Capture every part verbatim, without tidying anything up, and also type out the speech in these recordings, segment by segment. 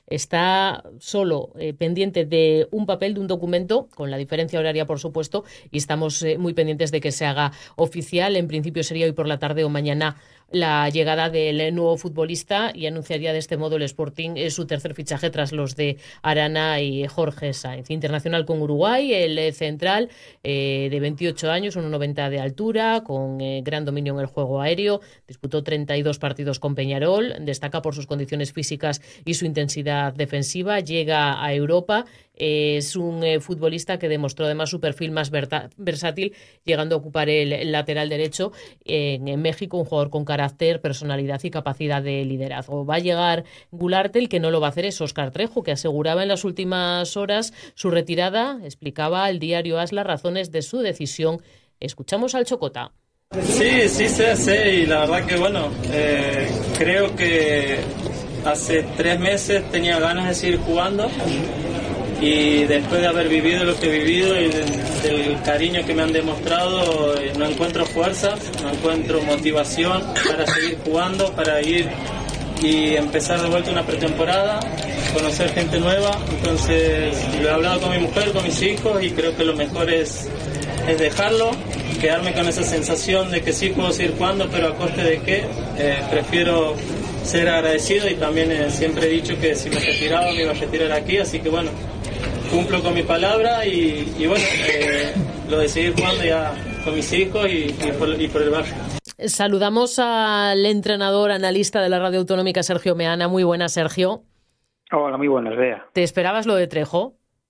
está solo eh, pendiente de un papel, de un documento, con la diferencia horaria, por supuesto, y estamos eh, muy pendientes de que se haga oficial. En principio sería hoy por la tarde o mañana la llegada del nuevo futbolista, y anunciaría de este modo el Sporting eh, su tercer fichaje tras los de Arana y Jorge Sainz. Internacional con Uruguay, el eh, central eh, de veintiocho años, uno noventa de altura, con eh, gran dominio en el juego aéreo, disputó treinta y dos partidos con Peñarol, destaca por sus condiciones físicas y su intensidad defensiva, llega a Europa. Es un eh, futbolista que demostró además su perfil más verta- versátil, llegando a ocupar el, el lateral derecho en, en México, un jugador con carácter, personalidad y capacidad de liderazgo. Va a llegar Gularte, el que no lo va a hacer es Óscar Trejo, que aseguraba en las últimas horas su retirada. Explicaba al diario AS las razones de su decisión. Escuchamos al Chocota. Sí, sí sé, sé, y la verdad que bueno, eh, creo que hace tres meses tenía ganas de seguir jugando, y después de haber vivido lo que he vivido y del, del cariño que me han demostrado, eh, no encuentro fuerzas, no encuentro motivación para seguir jugando, para ir y empezar de vuelta una pretemporada, conocer gente nueva. Entonces lo he hablado con mi mujer, con mis hijos, y creo que lo mejor es, es dejarlo, quedarme con esa sensación de que sí puedo seguir jugando, pero a coste de qué. Eh, prefiero ser agradecido, y también eh, siempre he dicho que si me retiraba me iba a retirar aquí, así que bueno, cumplo con mi palabra, y, y bueno, eh, lo de seguir jugando ya con mis hijos y, y, por, y por el barrio. Saludamos al entrenador, analista de la Radio Autonómica, Sergio Meana. Muy buenas, Sergio. Hola, muy buenas, Bea. ¿Te esperabas lo de Trejo?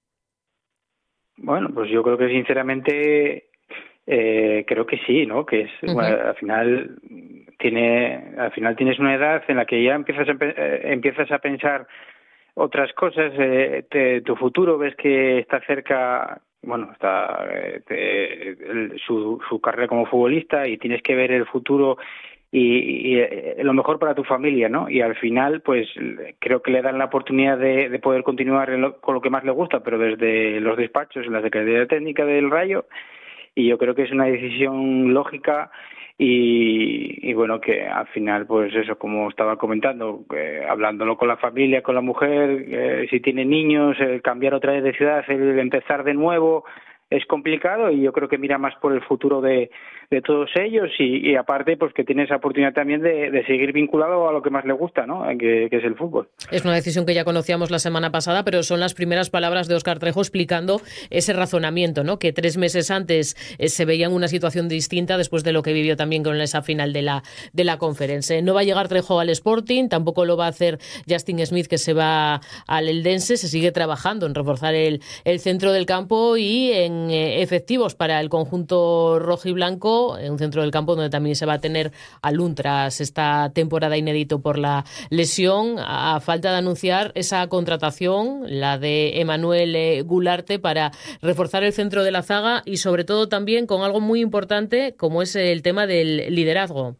Bueno, pues yo creo que sinceramente eh, creo que sí, ¿no? Que es uh-huh. bueno, al final tiene, al final tienes una edad en la que ya empiezas a, eh, empiezas a pensar otras cosas, eh, te, tu futuro, ves que está cerca, bueno, está eh, te, el, su, su carrera como futbolista, y tienes que ver el futuro y, y eh, lo mejor para tu familia, ¿no? Y al final, pues creo que le dan la oportunidad de, de poder continuar en lo, con lo que más le gusta, pero desde los despachos, en la Secretaría Técnica del Rayo, y yo creo que es una decisión lógica. Y, y bueno, que al final, pues eso, como estaba comentando, eh, hablándolo con la familia, con la mujer, eh, si tiene niños, el cambiar otra vez de ciudad, el empezar de nuevo, es complicado, y yo creo que mira más por el futuro de, de todos ellos, y, y aparte pues que tiene esa oportunidad también de, de seguir vinculado a lo que más le gusta, ¿no? Que, que es el fútbol. Es una decisión que ya conocíamos la semana pasada, pero son las primeras palabras de Óscar Trejo explicando ese razonamiento, ¿no? Que tres meses antes eh, se veía en una situación distinta después de lo que vivió también con esa final de la de la Conference. No va a llegar Trejo al Sporting, tampoco lo va a hacer Justin Smith, que se va al Eldense. Se sigue trabajando en reforzar el, el centro del campo y en efectivos para el conjunto rojiblanco, en un centro del campo donde también se va a tener a Lund tras esta temporada inédito por la lesión, a falta de anunciar esa contratación, la de Emmanuel Gularte, para reforzar el centro de la zaga, y sobre todo también con algo muy importante como es el tema del liderazgo.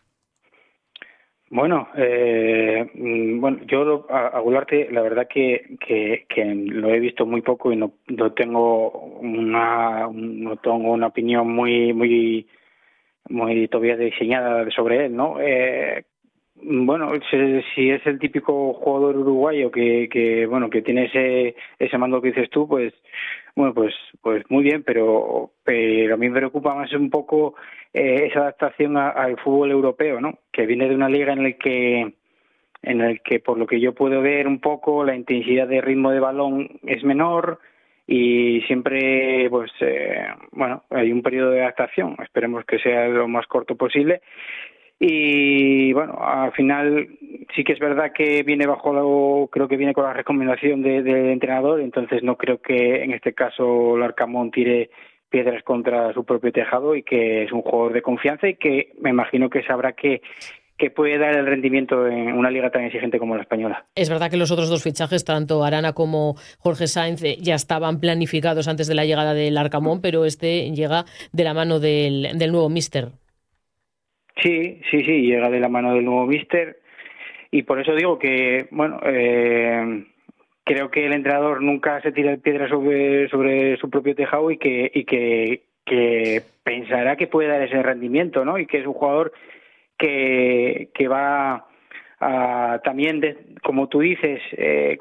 Bueno, eh, bueno, yo a, a Gularte la verdad que, que, que lo he visto muy poco, y no, no tengo una no tengo una opinión muy muy muy todavía diseñada sobre él, ¿no? Eh, bueno, si, si es el típico jugador uruguayo que, que bueno que tiene ese ese mando que dices tú, pues bueno, pues pues muy bien, pero pero a mí me preocupa más un poco eh, esa adaptación a, al fútbol europeo, ¿no? Que viene de una liga en el que en el que por lo que yo puedo ver un poco la intensidad de ritmo de balón es menor, y siempre pues eh, bueno, hay un periodo de adaptación. Esperemos que sea lo más corto posible. Y bueno, al final sí que es verdad que viene bajo lo, creo que viene con la recomendación del de entrenador, entonces no creo que en este caso Larcamón tire piedras contra su propio tejado, y que es un jugador de confianza, y que me imagino que sabrá que que puede dar el rendimiento en una liga tan exigente como la española. Es verdad que los otros dos fichajes, tanto Arana como Jorge Sainz, ya estaban planificados antes de la llegada del Arcamón, pero este llega de la mano del, del nuevo míster. Sí, sí, sí, llega de la mano del nuevo míster, y por eso digo que, bueno, eh, creo que el entrenador nunca se tira piedra sobre sobre su propio tejado, y que y que, que pensará que puede dar ese rendimiento, ¿no? Y que es un jugador que, que va a, también, de, como tú dices, eh,